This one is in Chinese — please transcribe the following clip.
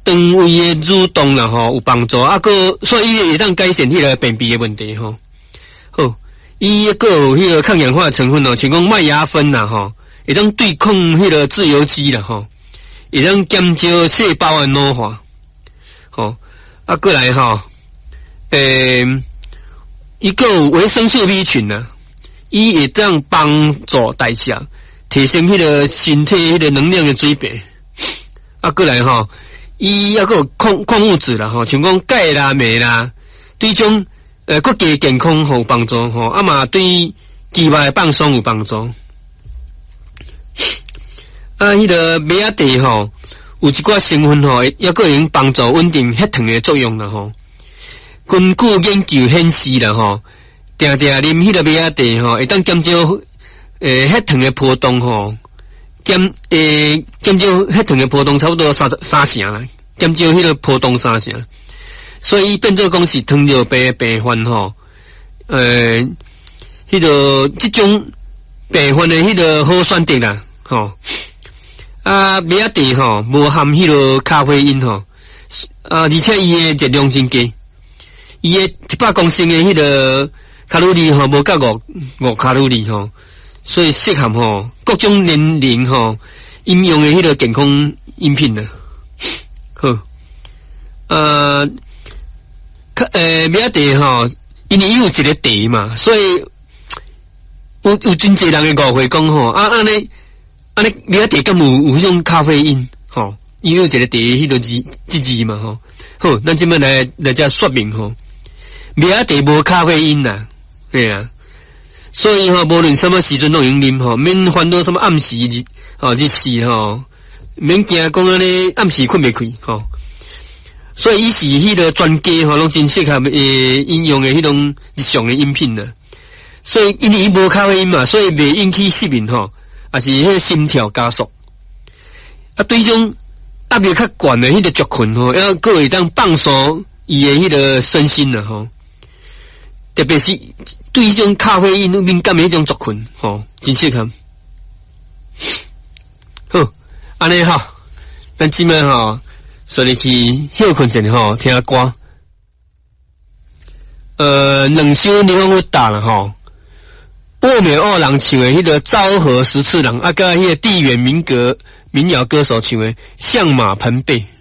肠胃诶蠕动啦吼有帮助，所以伊会当改善迄个便秘诶问题吼。好，伊个有迄个抗氧化成分像讲麦芽酚啦吼，会当对抗迄个自由基啦吼，会当减少细胞诶老化。吼，过来吼，伊个有维生素 B 群啦，伊会当帮助代谢，提升迄个身体迄个能量诶水平。过来吼，伊还有矿物质啦吼，像讲钙啦、镁啦，对种骨骼健康有帮助吼，嘛对肌肉诶放松有帮助。迄个麦芽茶吼，有一寡成分吼，也个能帮助稳定血糖诶作用啦吼。根据研究显示啦吼，定定啉迄个麦芽茶吼，会当减少血糖诶波动吼。减少血糖的波动差不多三成啦，减少迄个波动3成，所以变做讲是糖尿病的病患吼，迄个这种病患的迄个好选择啦，吼麦芽茶吼无含迄个咖啡因吼，而且伊的热量真低，伊的100公升的迄个卡路里吼无到5卡路里吼。所以适合吼各种年龄吼饮用的迄个健康饮品啦。好，麦芽茶吼，因为伊有一个茶嘛，所以有真侪人会误会讲吼，安尼麦芽茶敢有迄种咖啡因吼，伊有一个茶迄个字嘛吼。好，咱即摆来遮说明吼，麦芽茶无咖啡因啦，对啊。所以无论什么时阵都用啉免烦恼什么暗时日时免惊讲安尼暗时困袂开所以伊是迄个专家拢真适合应用的迄种日常的饮品啦。所以因为伊无咖啡因嘛，所以袂引起失眠也是迄个心跳加速。对种压力较悬的迄个族群还个会当放松伊的迄个身心啦特别是对迄种咖啡因敏感的迄种族群真适合。好，安尼咱即摆所以去休困一下听歌。两首地方有打了欧美二郎唱的迄个昭和十次郎，甲迄个地远民谣歌手唱的相马盆背。